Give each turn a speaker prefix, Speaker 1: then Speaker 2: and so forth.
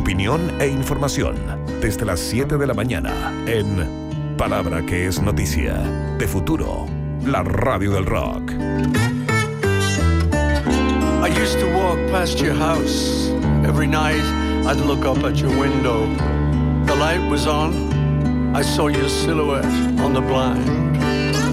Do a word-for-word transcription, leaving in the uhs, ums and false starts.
Speaker 1: opinión e información desde las siete de la mañana en Palabra que es Noticia de Futuro, la radio del rock.
Speaker 2: I used to walk past your house. Every night I'd look up at your window. The light was on. I saw your silhouette on the blind.